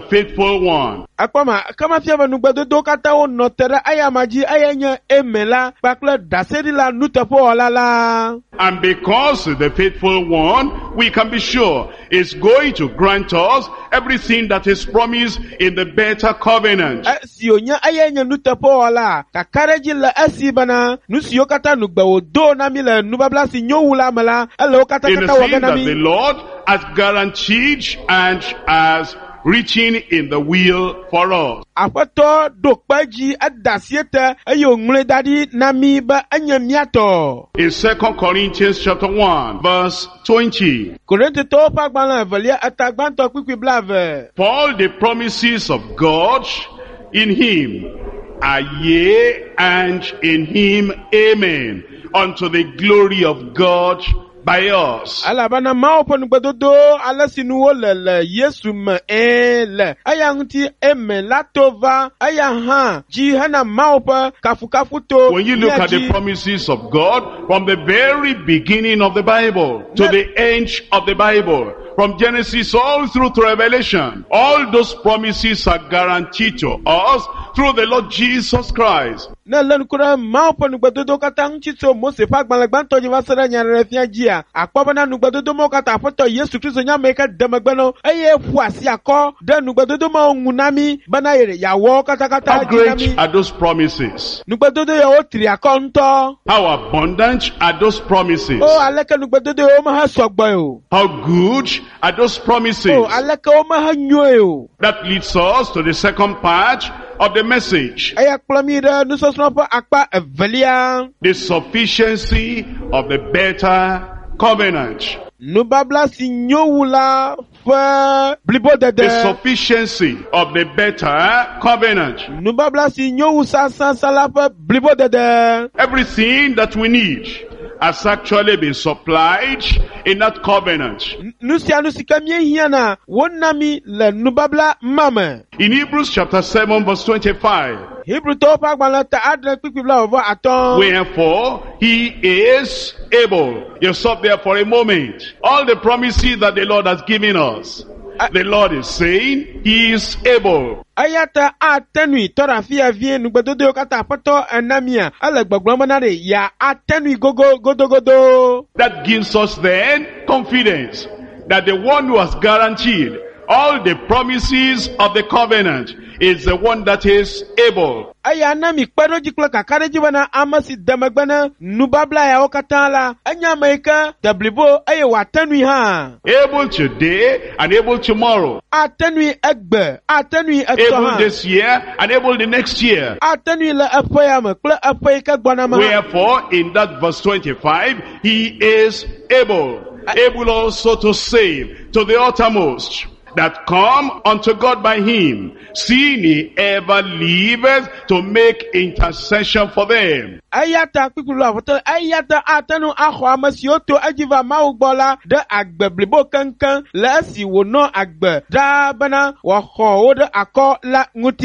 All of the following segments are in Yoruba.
faithful one. Akpama kama fiaba nugbadodo kata o notere ayamaji ayenya emela bakle daseri la nutepo olala. And because the faithful one, we can be sure, is going to grant us everything that is promised in the better covenant. Sionya ayenya nutepo ola kakareji la asibana nusio kata nugbawo do na mile nubabla si nyowula mala alo kata In the kata thing that the waganami. Lord has guaranteed and has written in the will for us. Apato dokpaji adasiete ayo ngule dadi nami ba anyamiato. In 2 Corinthians chapter 1 verse 20. Korinte to pagbala valia atagbanto kwikwi blave. For all the promises of God in him are yea, and in him amen, unto the glory of God by us. Alabana maopo nugbadodo alasinu olele Yesu me ele ayanti eme latova ayaha jihana maopo kafukafuto. When you look at the promises of God from the very beginning of the Bible to the end of the Bible, from Genesis all through to Revelation, all those promises are guaranteed to us through the Lord Jesus Christ. Na lenkura maopo nugbadodo kata nchito Mose pagbala gbanto jivasara nyarefia jia akpabana nugbadodo mo kata apoto Yesu Kristo nyameka demagbano eye fuasi ako de nugbadodo mo ngunami bana yere yawo kata How great jinami are those promises? nugbadodo yawo tri akonto. How abundant are those promises? O aleke nugbadodo o maha sogbo o. How good are those promises? O aleke o maha nyoe o. That leads us to the second part of the message. Aya klamire nusosnopo akpa evelia. The sufficiency of the better covenant. Nubabla si nyowula fe blibo The dede. sufficiency of the better covenant. Nubabla si nyowu sala fe blibo dede. Everything that we need has actually been supplied in that covenant. Nusia nusika mie hiana wonami le nubabla mame. In Hebrews chapter 7 verse 25. Hebrew to pagbala ta adre kwikibla ovo aton. Wherefore he is able. You stop there for a moment. All the promises that the Lord has given us, the Lord is saying he is able. Ayata atenui tora fia vie nugbadodo kata apoto enamia ale gbagbamanare ya atenui godo. That gives us then confidence that the one who has guaranteed all the promises of the covenant is the one that is able. Aya nami kpero jikla kakareji wana amasi demagbana nubabla ya okatala anya maika dablibo aye watenui ha. Able today and able tomorrow. Atenui egbe, atenui Able etoha. this year and able the next year. Atenui le apoyame, kle apoyika gwanama. Wherefore in that verse 25 he is able. Able also to save to the uttermost that come unto God by him, seeing he ever liveth to make intercession for them. Ayata kwikulu avoto ayata atenu aho amasioto ajiva maugbola de agbe blibo kankan la si wono agbe da bana wa ho de ako la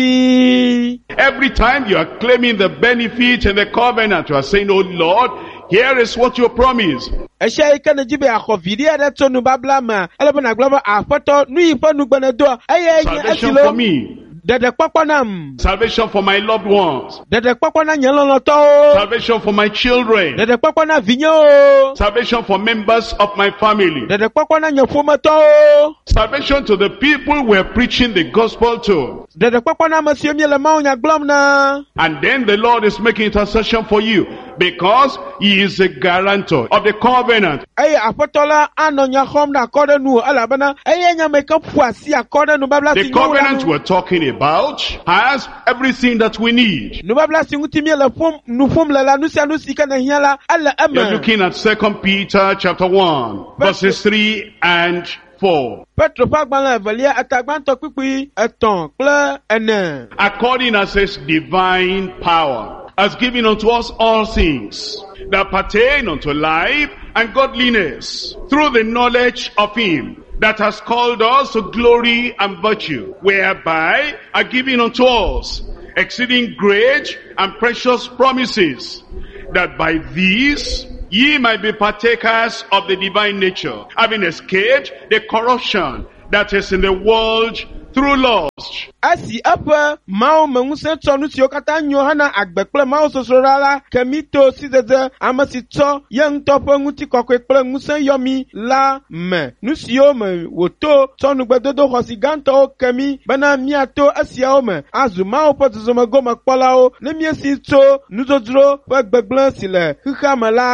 nguti. Every time you are claiming the benefit and the covenant, you are saying, oh Lord, here is what you promise. Esha ikana jibe akho vidia de tonu babla ma elebana glaba afoto nui panu gbanado ayenya Salvation for asilo me. dede kpakpanam Salvation for my loved ones. dede kpakpana nyeloloto Salvation for my children. dede kpakpana vinyo Salvation for members of my family. dede kpakpana nyafumato Salvation to the people we're preaching the gospel to. dede kpakpana masiomye le maunya glomna. And then the Lord is making intercession for you because he is a guarantor of the covenant. Aye apotola anonya khom na kode nu alabana aye nya make up fuasi akode nu babla The covenant we're talking about has everything that we need. nu babla singuti mi le fom nu fom le la nu sia nu sika na hiala ala You're ama. looking at 2 Peter chapter 1 verses 3 and 4. Petro pagbala evelia atagbanto pipi eton kle ene. According as his divine power has given unto us all things that pertain unto life and godliness through the knowledge of him that has called us to glory and virtue, whereby are given unto us exceeding great and precious promises, that by these ye might be partakers of the divine nature, having escaped the corruption that is in the world through lust. Asi apa mau mengusah tonu sio kata nyohana agbekple mau sosorala kemito sidede amasito yang topo nguti kokekple ngusah yomi la me nusio me woto tonu gbedodo hosiganto kemi bana miato asiao me azu mau potozoma goma kpolao ne miesito nuzodro pegbegle sile hikamala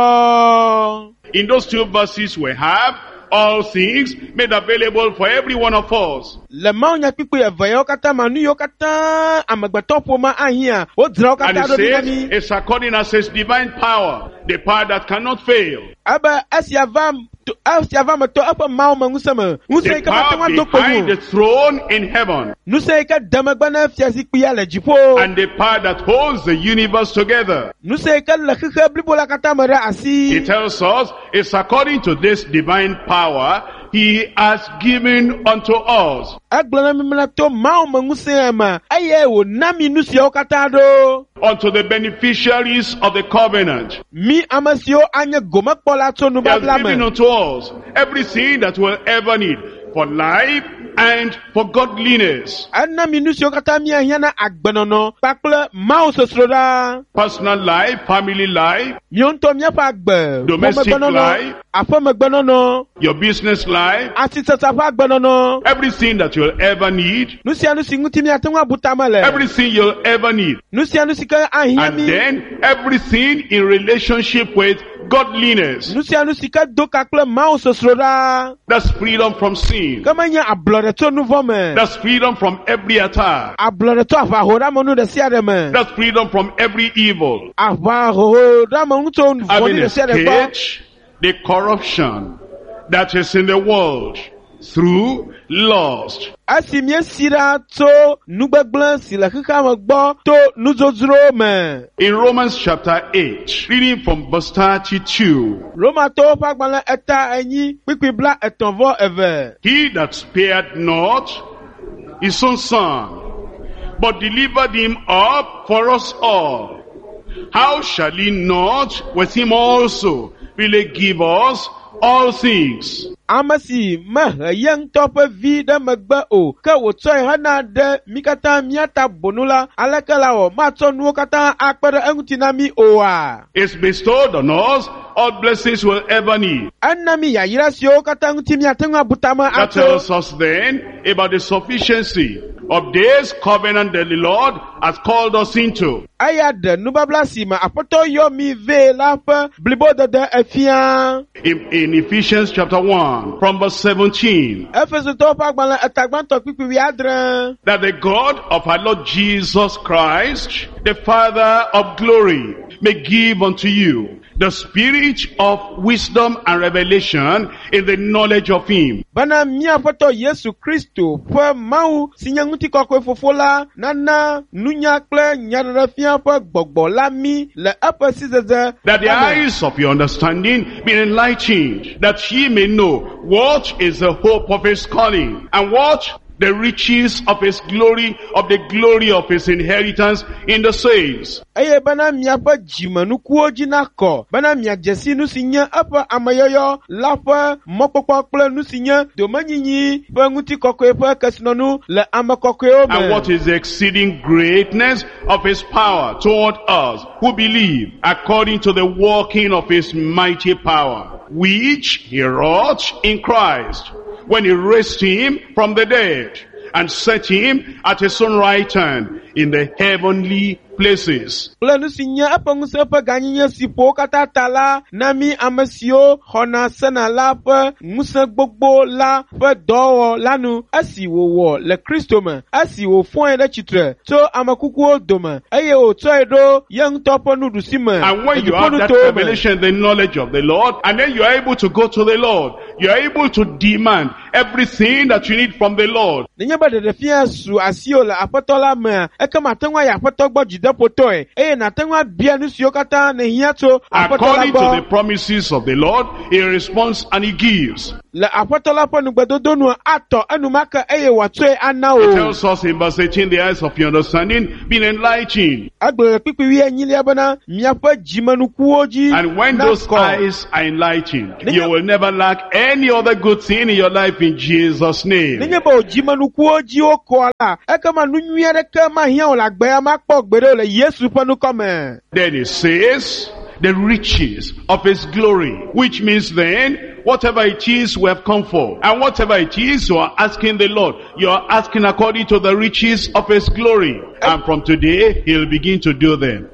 gbo. In those 2 verses we have all things made available for every one of us. Le mau nya pipu ya vayo kata manu yo kata amagbato ma ahia o dra And kata it do says, ni it's according as his divine power, the power that cannot fail. aba asiava mato apa mau mangusama The musai ka power matwa do behind the ko throne in heaven, nusai ka damagbana fiasi kuya la jipo and the power that holds the universe together. nusai ka la khakha blibola kata mara asi. It tells us it's according to this divine power he has given unto us. Aglana mimla to mau mangusama ma aye wo nami nusio kata do Unto the beneficiaries of the covenant. mi amasio anya goma kpola to nu He has given bablama unto us everything that we'll ever need for life and for godliness. anna minusio kata mi ahiana agbenono pakle mau sosroda Personal life, family life, mionto mi apa agbe Domestic life. afa magbenono your business life, atitata fa agbenono everything that you'll ever need, nusia nusi nguti mi atenwa butamale everything you'll ever need. nusia nusi ka And ahiami then everything in relationship with godliness. nusia nusi ka doka kle mau sosroda That's freedom from sin. kamanya ablore to nuvome That's freedom from every attack. ablore to afa hora monu de siademe That's freedom from every evil. afa hora monu to Having nuvoni de siademe escaped the corruption that is in the world through lust. asimie sira to nugbegble sila kika magbo to nuzozro me In Romans chapter 8, reading from verse 32, Roma to pagbala eta enyi pipibla etonvo eve he that spared not his own son, but delivered him up for us all, how shall he not with him also really give us all things? amasi yang tope vida magba o ka wotsoi hana de mikata miata bonula alakala o mato nuo kata akpere engutinami oa Is bestowed on us all blessings we'll ever need. annami ya yirasio kata engutimi atenga butama That ato tells us then about the sufficiency of this covenant that the Lord has called us into. ayade nubablasi ma apoto yo mi ve lape blibo de efia In Ephesians chapter 1, from verse 17, Efeso to pagbala etagbanto pipi wi adre that the God of our Lord Jesus Christ, the Father of glory, may give unto you the spirit of wisdom and revelation in the knowledge of him. bana mia foto Yesu Kristo pe mau sinyanguti kokwe fofola nana nunya kle nyarafia pe gbogbo lami le apa sizeze That the Amen. eyes of your understanding be enlightened, that ye may know what is the hope of his calling, and what the riches of his glory, of the glory of his inheritance in the saints. Eye bana mia pe jimanu kuoji na ko bana mia jesi nu sinya apa amayoyo la pe mokpokpo kple nu sinya domanyinyi pe nguti kokwe pe kesinonu le amakokwe o And me what is the exceeding greatness of his power toward us who believe, according to the working of his mighty power, which he wrought in Christ, when he raised him from the dead, and set him at his own right hand in the heavenly places. Plenu sinya apa nguse pe ganyinya sipo kata tala nami amasio hona sena la pe nguse gbogbo la pe dowo lanu asi wo le Kristo me asi wo fon de chitre to amakuku odome eye o to edo yang topo nudusi me And when you have that revelation, the knowledge of the Lord, and then you are able to go to the Lord, you are able to demand everything that you need from the Lord. Ninya ba de fia su asio la apotola me e kama tengwa ya apotogbo jide poto e na tengwa bia nu sio kata ne hiato apotola According to gbo the promises of the Lord, he responds and he gives. Le aƒetɔ la ƒe nugbedodo nu atɔ enumake eye wòatsɔe ana It o. tells us in verse 18, the eyes of your understanding being enlightened. Agblɔ le kpikpi wi enyilia bena miaƒe dzimenukuwo dzi And when those nakɔ. eyes are enlightened, you will never lack any other good thing in your life in Jesus' name. Nenye be wò dzimenukuwo dzi wokɔ la, ekema nu nyui aɖeke mahiã wò le agbea makpɔ gbeɖe o le Yesu ƒe nukɔ me. Then it says, the riches of his glory, which means then, whatever it is we have come for, and whatever it is you are asking the Lord, you are asking according to the riches of his glory. And from today, he'll begin to do them.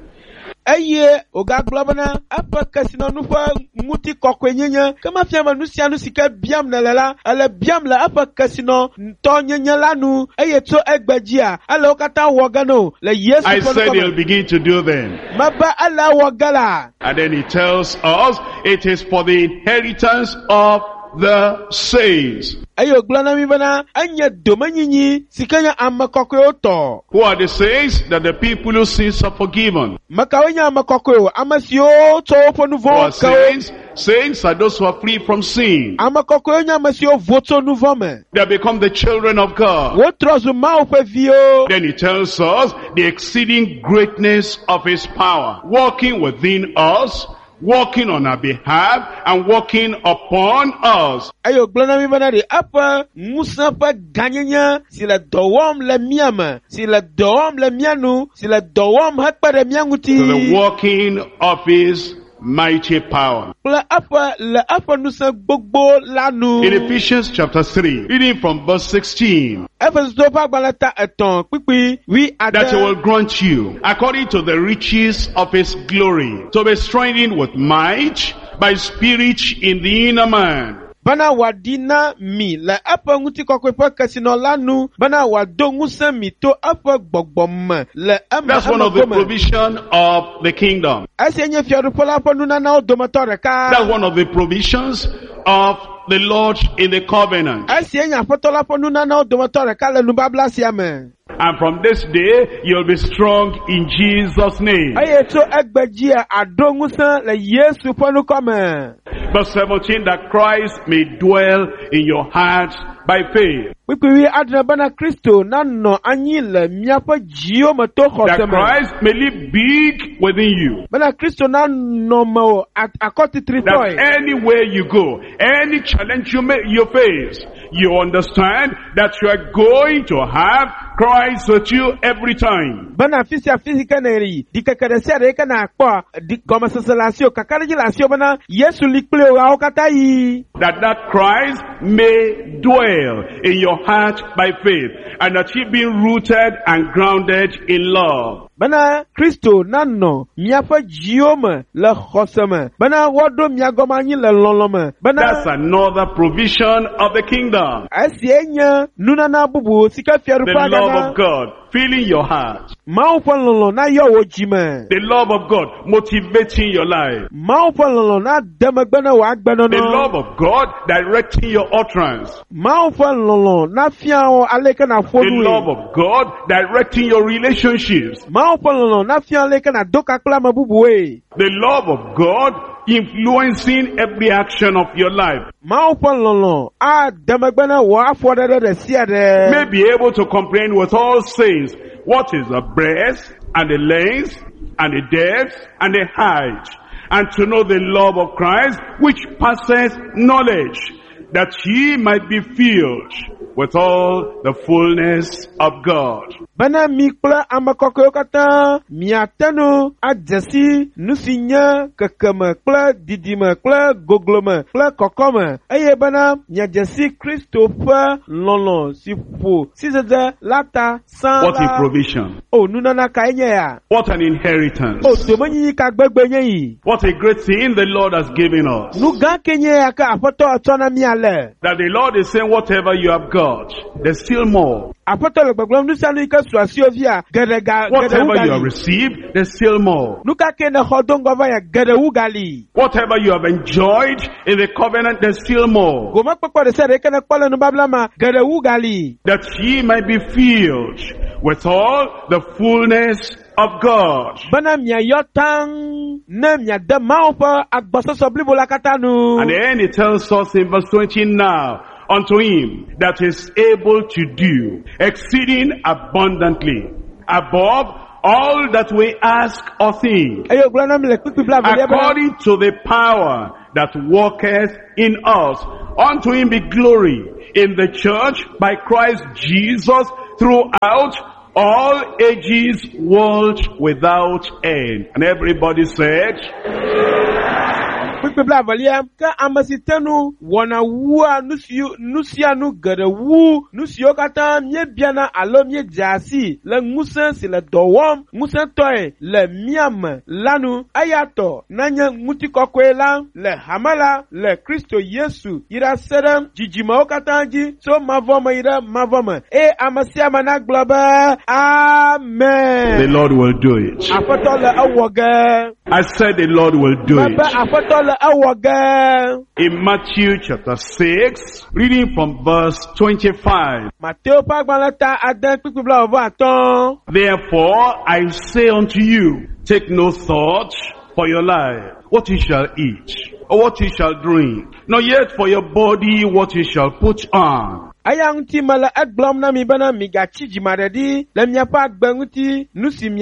Eye wògagblɔ bena eƒe kesinɔnu ƒe ŋutikɔkɔenyenye ke mafia be nu sia nu si ke biam le la, ele biam le eƒe kesinɔtɔnyenye la nu, eye tso egbe dzia, ele wo katã wɔ ge no le Yesu I ƒe said nukɔ he'll me. begin to do them. Mebe ele wɔ ge la. And then he tells us, it is for the inheritance of the saints. Eye wògblɔ na mi bena enye domenyinyi si ke nye ame kɔkɔewo tɔ. Who are the saints? That the people whose sins are forgiven. Mekawoe nye ame kɔkɔewo, ame siwo tsɔ woƒe nu Who are vɔ̃wo ke wo. saints? Saints are those who are free from sin. Ame kɔkɔewo nye ame siwo vo tso nu vɔ̃ me. They become the children of God. Wotrɔ zu Mawu ƒe viwo. Then he tells us the exceeding greatness of his power, working within us, working on our behalf, and working upon us. Eye wògblɔ na mi bena ɖe eƒe ŋusẽ ƒe gãnyenye si le dɔ wɔm le mía me, si le dɔ wɔm le mía nu, si le dɔ wɔm hekpe ɖe mía To the ŋuti. working of his mighty power. Kple le eƒe ŋusẽ gbogbo la nu. In Ephesians chapter 3, reading from verse 16, Efesotɔwo ƒe agbalẽ ta etɔ̃ kpikpi wi that he will ade. grant you, according to the riches of his glory, to be strengthened with might by spirit in the inner man. Bena wòaɖi na mi le eƒe ŋutikɔkɔe ƒe kesinɔ la nu, bena wòado ŋusẽ mi to eƒe gbɔgbɔ me le eme That's one of the emegome. provision of the kingdom. Esia nye fiaɖuƒe la ƒe nunanawo dometɔ ɖeka. That's one of the provisions of the Lord in the covenant. Esia nye aƒetɔ la ƒe nunanawo dometɔ ɖeka le nubabla sia me. And from this day, you'll be strong in Jesus' name. Eye tso egbe dzia aɖo ŋusẽ le Yesu ƒe nukɔ me. Verse 17, that Christ may dwell in your hearts by faith. Kpikpi adre bena Kristo nanɔ anyi le miaƒe dziwo me to That xɔse me. Christ may live big within you. Bena Kristo nanɔ me o That akɔtitritɔe. anywhere you go, any challenge you face, you understand that you are going to have Christ with you every time. Bena fisia fisike ne ri, di keke ɖe sia ɖe yike na akpɔ, di gɔmesese le asi o, kakaɖedzi le asi o bena Yesu li kple wo katã yi. That Christ may dwell in your heart by faith, and that he be rooted and grounded in love. Bena Kristo nanɔ miaƒe dziwo me le xɔse me. Bena woaɖo mia gɔme anyi le lɔlɔ̃ me. That's Bena another provision of the kingdom. esie nye nunana bubu si ke The fiaɖuƒea love gana. of God filling your heart. Mawu ƒe lɔlɔ̃ na yɔ wò dzi me. The love of God motivating your life. Mawu ƒe lɔlɔ̃ na de megbe ne wò The agbenɔnɔ. love of God directing your utterance. Mawu ƒe lɔlɔ̃ na fia wò aleke na ƒo The love nue. of God directing your relationships. Mawu ƒe lɔlɔ̃ na fia aleke na do kakple ame bubue. The love of God influencing every action of your life. Mawu ƒe lɔlɔ̃ ade megbe ne wò afɔɖeɖe ɖe sia May ɖe. be able to comprehend with all saints what is the breadth and the length and the depth and the height, and to know the love of Christ which passes knowledge, that ye might be filled with all the fullness of God. Bena mi kple ame kɔkɔewo katã miate ŋu adze si nu si nye kekeme kple didime kple goglome kple kɔkɔme, eye bena miadze si Kristo ƒe lɔlɔ̃ si ƒo sisede la ta sã What a la. provision. O nunana kae nye ya. What an inheritance. O domenyinyi ka gbegbe nye yi. What a great thing the Lord has given us. Nu gã ke nye ya ke aƒetɔ etsɔ na mia le. That the Lord is saying whatever you have got, there's still more. Aƒetɔ le gbegblɔm nu sia nu yi ke su asiwo via geɖe wu Whatever you have gali. received, there's still more. Nu ka ke ne xɔ do ŋgɔ va ya geɖe wu gali. Whatever you have enjoyed in the covenant, there's still more. Gomekpekpe ɖe sia ɖe yike ne kpɔ le nubabla me geɖe wu gali. That ye might be filled with all the fullness of God. Bana mia yotang na mia de maopa agbasoso blibola katanu. And then it tells us in verse 20 now, unto him that is able to do exceeding abundantly above all that we ask or think, according to the power that worketh in us. Unto him be glory in the church by Christ Jesus throughout all ages, world without end. And everybody said, Bla valia ka amasitenu wana wua nusianu gada wu nusio kata mie biana alo mie jasi le ngusen si le dowom ngusen toy le miam lanu ayato nanya nguti kokwela le hamala le Kristo Yesu ira sedem jijima okatanji so mavoma ira mavoma amasia na globa amen. The Lord will do it. Afoto le awoga. I said the Lord will do it. In Matthew chapter 6, reading from verse 25. Therefore I say unto you, take no thought for your life, what you shall eat, or what you shall drink, nor yet for your body what you shall put on. Ayang mala agblom na mi bana mi gachi jimaredi le miapa agbenguti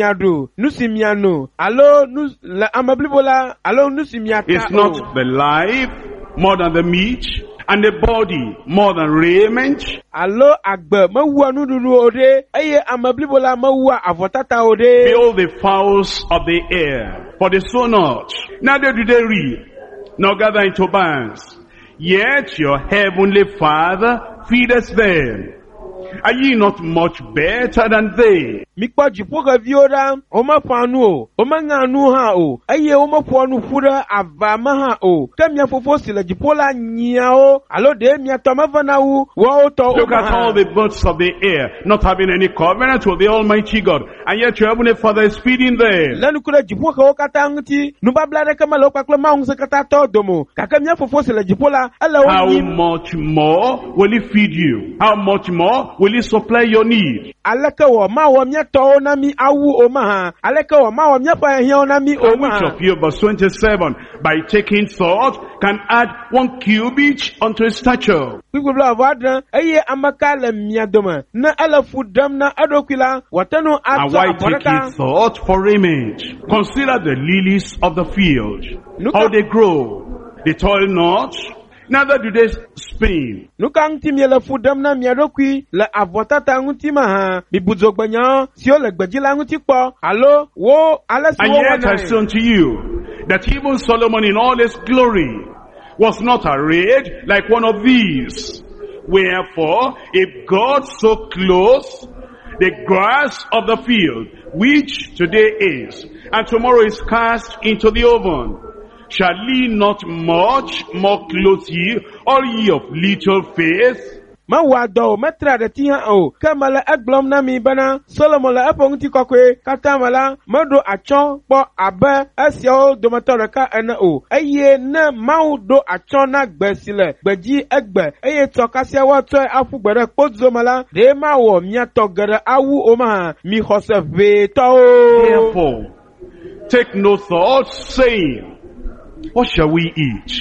nusimiano alo la amablibola alo nusimiata. It's not the life more than the meat, and the body more than raiment. Alo agbe mawua nuduru ode eye amablibola mawua avotata ode. Behold the fowls of the air, for they sow not, neither do they reap, nor gather into barns, yet your heavenly Father feedeth them. Are ye not much better than they? Mikpa jipoka viora, oma panu, oma nganu ha o, aye oma ponu fura avama ha o. Temia fofo sila jipola nyao, alo de mia tomavana u, wa oto. Look at all the birds of the air, not having any covenant with the Almighty God, and yet your heavenly Father is feeding them. Lanu kura jipoka okata nguti, nubabla kama loka klama unse kata todomo. Kakamia fofo sila jipola, ala how much more will he feed you? How much more will he supply your need? Aleka wa ma wa mia to na mi awu omaha. Aleka wa ma wa mia pa ehia na mi omaha. Which of you, verse 27, by taking thought, can add 1 cubit unto his stature? Kwibla vadra eye amaka le mia doma na ala fudam na adokwila watano ato. And why take ye thought for raiment? Consider the lilies of the field, how they grow. They toil not, neither do they spin. Nukang timye la fudam na miadokwi la avotata ngutima ha bibuzogbanya sio le gbejila ngutikpo alo wo ala si wo. And yet I say unto you that even Solomon in all his glory was not arrayed like one of these. Wherefore, if God so clothes the grass of the field, which today is, and tomorrow is cast into the oven, shall he not much more clothe ye, all ye of little faith? Ma wado metra de tiha o kamala aglom na mi bana Solomon la aponti kokwe katamala mado achon po abe asio do matoraka ena o eye na maudo achon na gbesile gbeji egbe eye tokasia wato afugbere podzomala de ma wo miato gere awu o ma mi hoseve to. Therefore take no thought, saying, what shall we eat?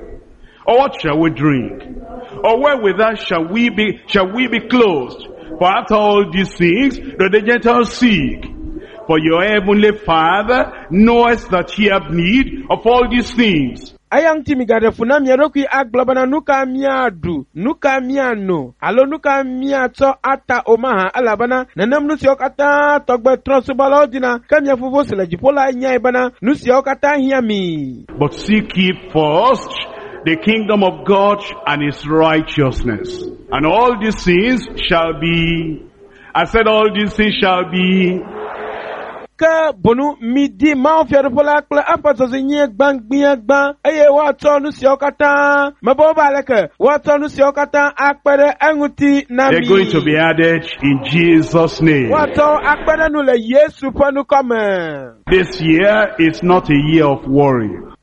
Or what shall we drink? Or wherewith shall we be clothed? For after all these things do the Gentiles seek. For your heavenly Father knoweth that ye have need of all these things. Ayang timigade funam yaroki aglobana nuka miadu, nuka miano, alo nuka miato ata omaha alabana, nanam nusio kata togbe transubala odina, kamia fuvo sila jipola nyaibana, nusio kata hiami. But seek ye first the kingdom of God and his righteousness, and all these things shall be, I said all these things shall be. Ka bonu midi ma ofiare pola kle apato zinye gban eye wa to nu si okata mabo ba leke wa to nu si okata akpere enguti na mi. They're going to be added in Jesus' name. Wa to akpere nu le Yesu panu come. This year is not a year of worry.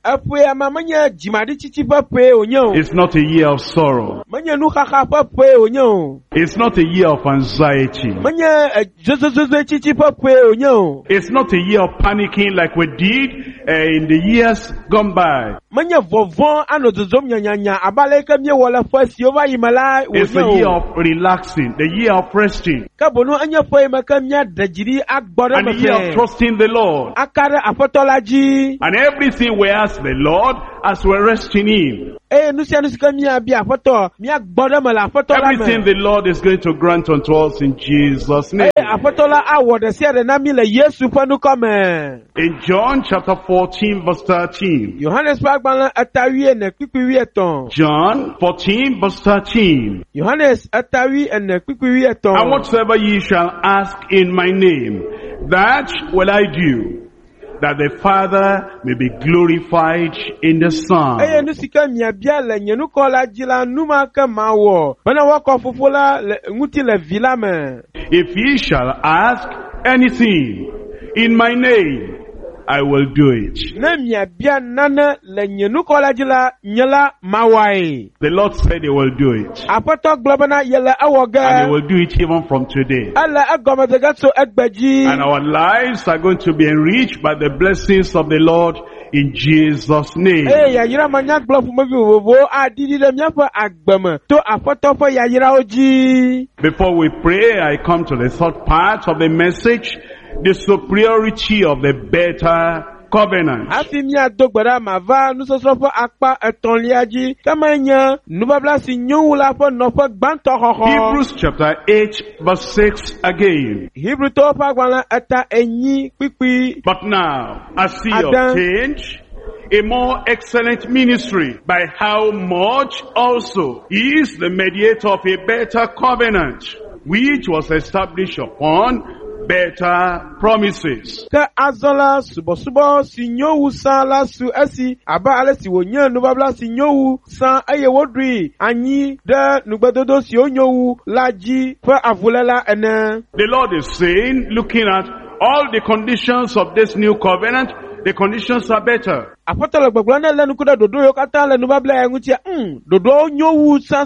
Afwe ama manye jimadi chichi pape onyo. It's not a year of sorrow. Manye nukhakha pape onyo. It's not a year of anxiety. Manye zozozozo chichi pape onyo. It's not a year of panicking like we did in the years gone by. Manye vovon anozozom nyanya abale kamye wala fasi over imala onyo. It's the year of relaxing, the year of resting, Kabono anya fo makamya dajiri akboda and the year of trusting the Lord. akara apotolaji. And everything we ask the Lord as we're resting in. Nusia kamya bi apoto mi akboda mala apotola. Everything the Lord is going to grant unto us in Jesus' name. Apotola awode se na mi le Yesu panu come. In John chapter 14 verse 13. Yohanes pagbala atawi na kwiwi eton. John 14 verse 13. Yohanes atawi na kwiwi eton. And whatsoever ye shall ask in my name, that will I do, that the Father may be glorified in the Son. Nusika miabia le nyenu kola jila numa kama wo. Bana wako fufula nguti le vilame. If ye shall ask anything in my name, I will do it. Ne miabia nana le nyenu kola jila nyela mawai. The Lord said he will do it. Apoto globana yele awoga. And he will do it even from today. Ala agomadegatso egbeji. And our lives are going to be enriched by the blessings of the Lord in Jesus' name. Ya yira manya glofu mavi wowo adidi de miafa agbeme to apoto fo ya yira oji. Before we pray, I come to the third part of the message, the superiority of the better covenant. Afi mi adogbara mava nusosofo akpa etonliaji kama nya nubabla si nyula fo nofo gbanto hoho. Hebrews chapter 8 verse 6 again. Hebrew to fa gwana eta enyi pipi. But now, as he Adam obtained a more excellent ministry, by how much also he is the mediator of a better covenant, which was established upon better promises. Ka azola subo sinyowu san la su esi aba ale si wonye nubabla sinyowu san aye wodri anyi de nugbadodo si onyowu laji fa avulela ene. The Lord is saying, looking at all the conditions of this new covenant, the conditions are better. Apotolo gbogbo na lenu kuda dodo yo kata lenu babla ya ngutia dodo nyowu san.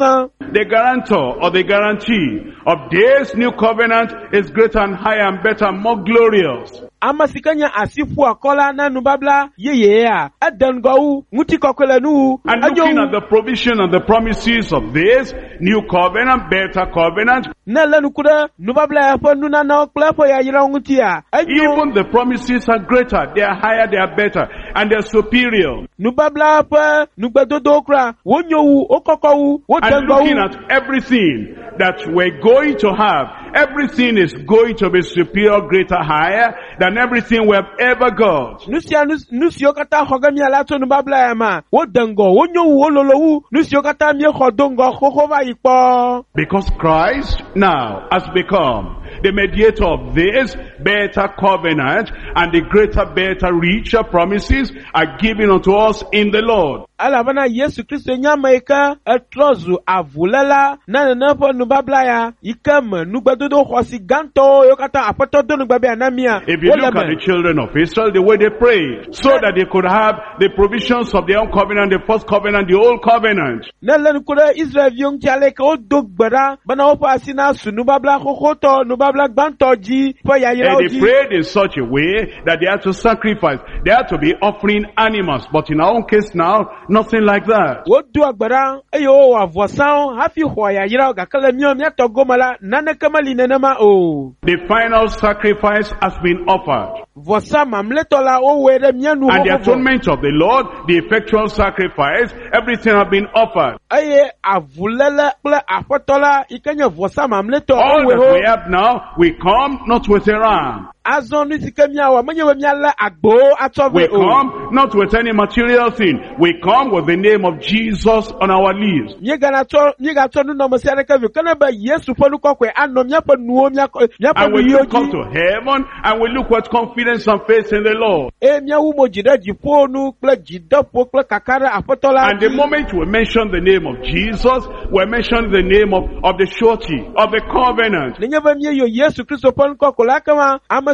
The guarantor or the guarantee of this new covenant is greater and higher and better and more glorious. Amasikanya asifu akola na nubabla yeye ya adango nguti kokwele nu. And looking at the provision and the promises of this new covenant, better covenant, na lenu kuda nubabla ya fo nuna na oklepo ya yira ngutia. even the promises are greater, they are higher, they are better, and they are superior. Nubabla pa nugbadodo kra wonyowu okokowu And looking wotango. at everything that we're going to have, everything is going to be superior, greater, higher than everything we have ever got. Nusio kata hogami alato nubabla ya ma wodango wonyowu ololowu nusio kata mi hodongo hohova ipo. Because Christ now has become the mediator of this better covenant, and the greater, better, richer promises are given unto us in the Lord. Alabana Yesu Kristo nyama ika etrozu avulela na nafo nubabla ya ikam nugbadodo hosi ganto yokata apoto do nugbabe anamia. If you look at the children of Israel, the way they prayed, so that they could have the provisions of their own covenant, the first covenant, the old covenant. Na lenu kuda Israel yung chale ka odogbara bana opa asina su nubabla hohoto nubabla ganto ji po ya And yiraoji. they prayed in such a way that they had to sacrifice. They had to be offering animals. But in our own case now, nothing like that. Wodu agbara eyo wa vosan hafi ho ya yira ga kala miyo mi atogomala nana kamali nenema o. The final sacrifice has been offered. Vosa mamletola o were mianu And the ho. atonement of the Lord, the effectual sacrifice, everything has been offered. Aye avulele ple apotola ikanya vosa mamleto All o we that we ho. have now, we come not with a ram. Azon ni sikemia wa manye we miala agbo atove We o. come not with any material thing. We come with the name of Jesus on our lips. Nyega to nu no mosiare ka vi kana ba Yesu fonu kokwe anom nyapo nuo nyapo And we look up yoji. to heaven and we look with confidence and faith in the Lord. E mia wu mo jida jiponu ple jidapo ple kakara apotola. And the moment we mention the name of Jesus, we mention the name of the surety, of the covenant. Nenye ba mie yo Yesu Kristo pon kokola kama ama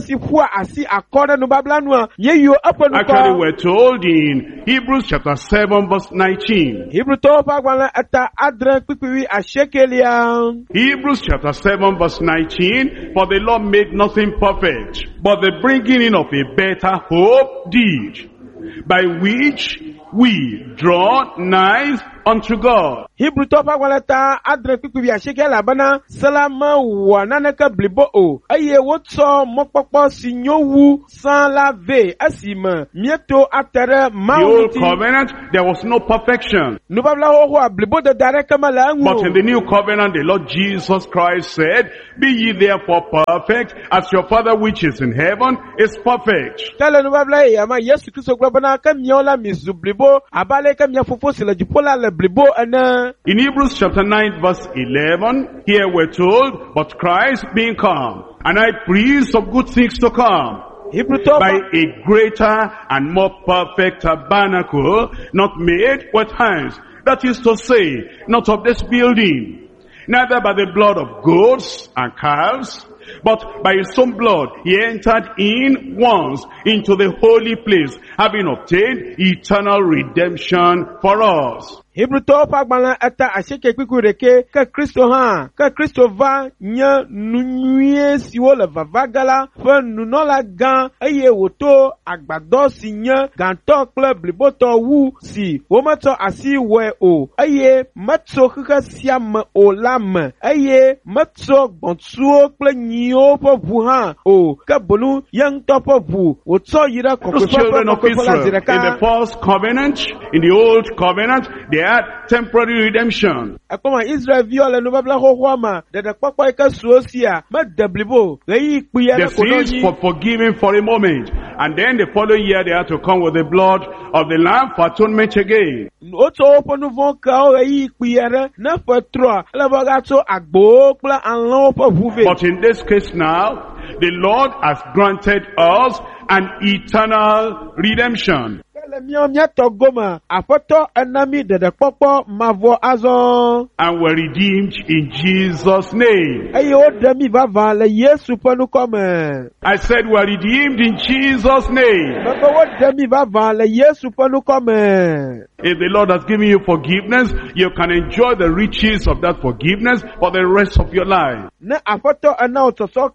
si fua asi akɔda no bablanua ye yo aponu Actually, ko we're told in Hebrews chapter 7 verse 19. Hebrew to pagwana ata adre pipiwi ashekelia Hebrews chapter 7 verse 19. For the law made nothing perfect, but the bringing in of a better hope did, by which we draw nigh unto God. Hebrew to pagwana ta adre pipiwi ashekela bana salama wananaka blibo o aye wotso mokpokpo sinyowu sans lave asima mieto atere The old mauti covenant, there was no perfection. no babla ho blibo de dare kamala But in ngu the new covenant, the Lord Jesus Christ said, Be ye therefore perfect, as your Father which is in heaven is perfect. tele no babla ya ma Yesu Kristo globana kamiola mizu blibo abale kamia fofo sila jupola le blibo ana In Hebrews chapter 9 verse 11, here we're told, But Christ being come, an high priest of good things to come, Hebrew to by a greater and more perfect tabernacle, not made with hands. That is to say, not of this building, neither by the blood of goats and calves, but by his own blood he entered in once into the holy place, having obtained eternal redemption for us. Hebrew to pagbana ata asheke kwikureke ka Kristo va nya nunie siwo le vavagala fe nunola gan eye woto agbado si nya ganto kple bliboto wu si womato asi we o eye matso kaka siam o lam eye matso gbontuo kple nyio po bu ha o ka bonu yang to po bu woto yira Those children of Israel, in the first covenant, in the old covenant, they had temporary redemption. Akoma Israel viola no babla ho homa de kpakpa ka suosia ma dablibo reyi kpuya The na sins kodonyi for forgiven for a moment. And then the following year they had to come with the blood of the lamb for atonement again. oto oponu von ka o reyi kpuya na fatro la bagato agbo kla anlo po vuve But in this case now, the Lord has granted us an eternal redemption. le mio mia to goma afoto enami de kpakpa mavo azon And were redeemed in Jesus' name. ayo demi vava le Yesu ponu come I said we're redeemed in Jesus' name. baba wo demi vava le Yesu ponu come If the Lord has given you forgiveness, you can enjoy the riches of that forgiveness for the rest of your life. na afoto ana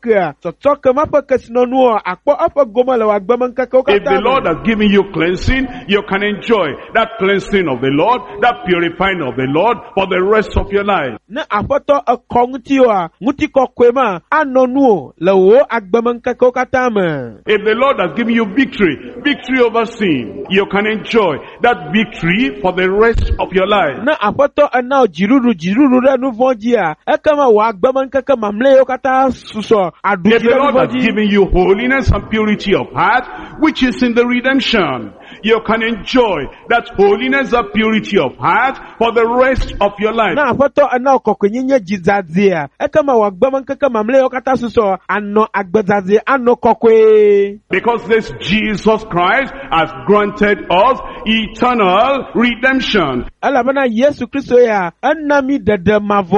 otosoke mapa kasino nuo akpo apa goma le wagbaman kaka If the Lord has given you cleansing, you can enjoy that cleansing of the Lord, that purifying of the Lord for the rest of your life. na afoto akongutiwa nguti kokwema anonuo le wo agbaman kaka katama If the Lord has given you victory over sin, you can enjoy that victory for the rest of your life. na afoto ana jiruru re nuvonjia ekama wa agbaman kaka mamle yo kata suso adu If the Lord has jiruru given you holiness and purity of heart, which is in the redemption, you can enjoy that holiness and purity of heart for the rest of your life. na afoto ana kokwenye jizazia ekama wa agbaman kaka mamle yo kata suso ano agbazazi ano kokwe Because this Jesus Christ has granted us eternal redemption. alabana Yesu Kristo ya anami dede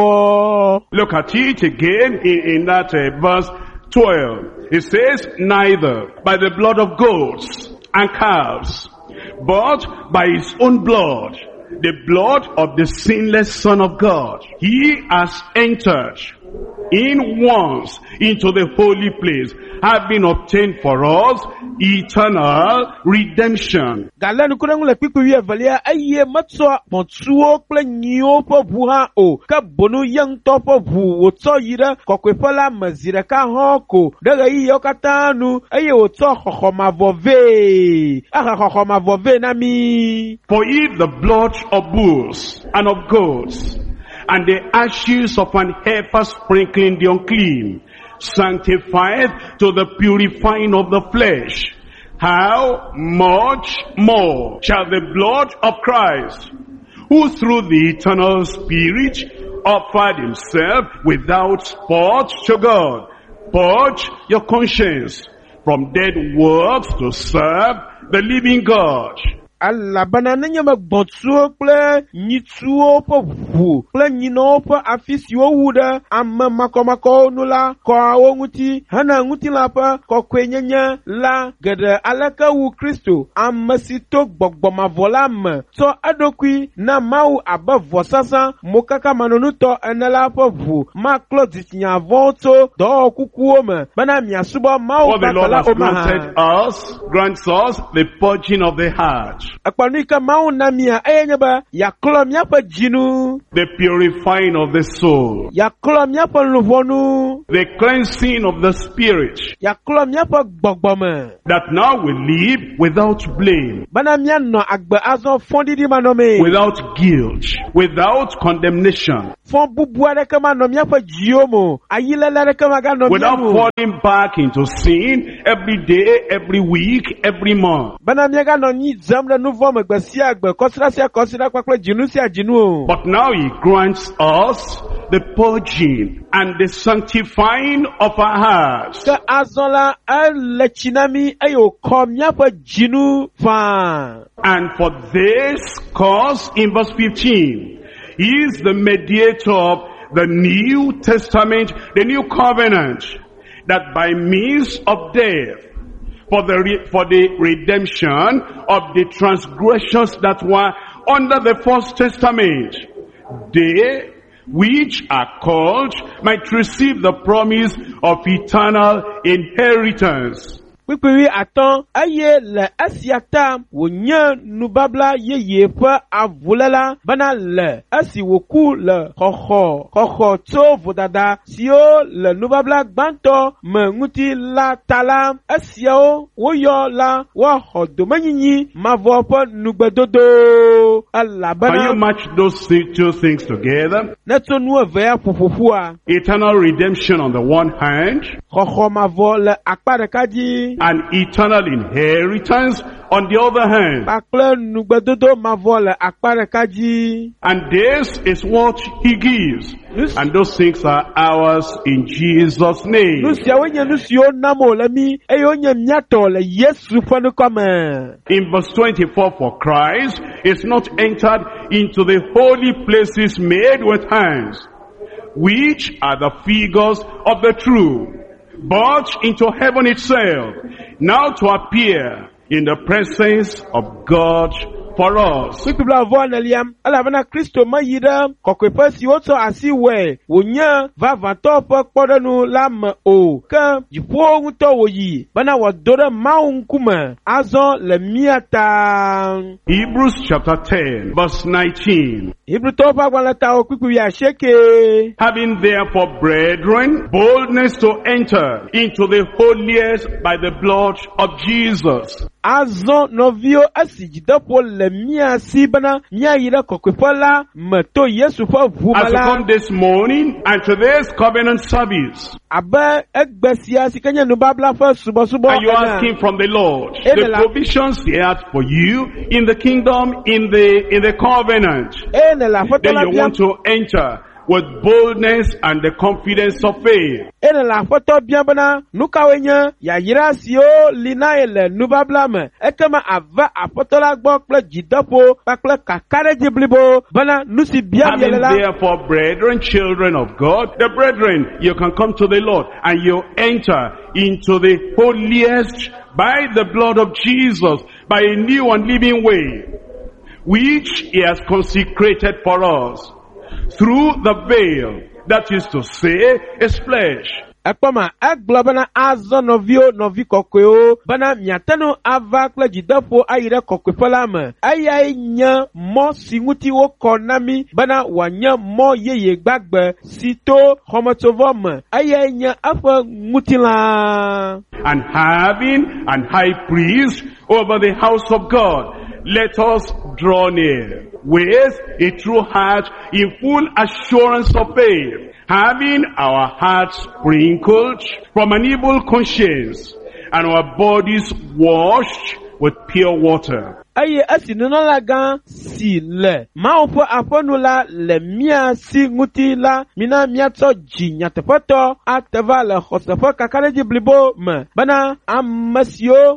mavo Look at it again in that verse 12. It says, neither by the blood of goats and calves, but by his own blood, the blood of the sinless Son of God. He has entered in once into the holy place, having obtained for us eternal redemption. galani kuna ngule piku wiye valia aye matso pontuo kple nyio po buha o ka bonu yang to po bu wotso yira kokwefola mazira ka hoko daga yi yokatanu aye wotso khokhoma vove aha khokhoma vove nami For if the blood of bulls and of goats and the ashes of an heifer sprinkling the unclean sanctifieth to the purifying of the flesh, how much more shall the blood of Christ, who through the eternal Spirit offered himself without spot to God, purge your conscience from dead works to serve the living God? Alabana nenye me gbɔtsuwo kple nyitsuwo ƒe ʋu kple nyinɔwo ƒe afi siwo wu ɖe ame makɔmakɔwo nu la kɔawo ŋuti hena ŋutilã ƒe kɔkɔenyenye la geɖe aleke wu Kristo, ame si to gbɔgbɔmavɔ la me tsɔ eɖokui na Mawu abe vɔsasa mokakamanɔnutɔ ene la ƒe ʋu maklɔ dzitsinyavɔwo tso dɔwɔkukuwo me bena miasubɔ Mawu What the Lord la has granted us grants us the purging of the heart, ekpɔnu yi ke Mawu na mia eye nye be yaklɔ miaƒe dzinu, the purifying of the soul, yaklɔ miaƒe luʋɔnu, the cleansing of the spirit, yaklɔ miaƒe gbɔgbɔme, that now we live without blame, bena mianɔ agbe azɔ fɔɖiɖi manɔme, without guilt, without condemnation, fɔ bubu aɖeke manɔ miaƒe dziwo me, ayiléle aɖeke maganɔ mia without nu, falling back into sin every day, every week, every month. bena miaganɔ nyi dzem ɖe nu vɔ me gbe sia gbe, kɔsira sia kɔsira kpakple dzinu sia dzinu o. But now He grants us the purging and the sanctifying of our hearts. Ke azɔ la ele tsi na mi eye wòkɔ miaƒe dzinu faa. And for this cause, in verse 15, He is the mediator of the New Testament, the New Covenant, that by means of death, for the redemption of the transgressions that were under the First Testament, they which are called might receive the promise of eternal inheritance. Kpikpiwi atɔ eye le esia ta wònye nubabla yeye ƒe avuléla bena le esi wòku le xɔxɔ tso vodada siwo le nubabla gbãtɔ me ŋuti la ta la, esiawo woyɔ la woaxɔ domenyinyi mavɔ ƒe nugbedodo Can you elabena match those two things together? ne tso nu eve ya ƒoƒoƒua, Eternal redemption on the one hand, xɔxɔ mavɔ le akpa ɖeka dzi and eternal inheritance on the other hand. kpakple nugbedodo mavɔ le akpa ɖeka dzi. And this is what He gives. And those things are ours in Jesus' name. Nu siawo nye nu siwo nam wòle mi eye wonye miatɔ le Yesu ƒe nukɔ me. In verse 24, for Christ is not entered into the holy places made with hands, which are the figures of the true, but into heaven itself, now to appear in the presence of God for us. Kpikpibla vɔ neliam elabena Kristo meyi ɖe kɔkɔeƒe si wotsɔ asi wɔe wònye vavãtɔ ƒe kpɔɖenu la me o, ke dziƒowo ŋutɔ wòyi bena wòado ɖe Mawu ŋkume azɔ le mia ta. Hebrews chapter 10 verse 19. Hibrutɔwo ƒe agbalẽ tawo kpikpiwi asieke. Having therefore, brethren, boldness to enter into the holiest by the blood of Jesus. Azɔ nɔviwo esi dzideƒo le mia si bena miayi ɖe kɔkɔeƒe la me to Yesu ƒe ʋu As me we la. come this morning and to this covenant service, Abe egbe sia si ke nye nubabla ƒe subɔsubɔ and you're ene. asking from the Lord Amen. the provisions He had for you in the kingdom, in the covenant, Eye ne le aƒetɔ then la you want biam, to enter with boldness and the confidence of faith. eye ne le aƒetɔ biam bena nu kawoe nye yayra siwo li na ye le nubabla me, ekema ava aƒetɔ la gbɔ kple dzideƒo kpakple kakaɖedzi blibo bena nu si biam ye Having le la. therefore, brethren, children of God, the brethren, you can come to the Lord and you enter into the holiest by the blood of Jesus, by a new and living way, which He has consecrated for us through the veil, that is to say, His flesh. Ekpɔma egblɔ bena azɔ nɔviwo nɔvi kɔkɔewo bena miate ŋu ava kple dzideƒo ayi ɖe kɔkɔeƒe la me. Eyae nye mɔ si ŋuti wokɔ na mi bena wòanye mɔ yeye gbagbe si to xɔmetsovɔ me. Eyae nye eƒe ŋutilã. And having an high priest over the house of God, let us draw near with a true heart in full assurance of faith, having our hearts sprinkled from an evil conscience and our bodies washed with pure water. eye esi nunɔlagã si le Mawu ƒe aƒenu la le mía si ŋuti la, mina míatsɔ dzi nyateƒetɔ ate va le xɔse ƒe kakaɖedzi blibo me, bena ame siwo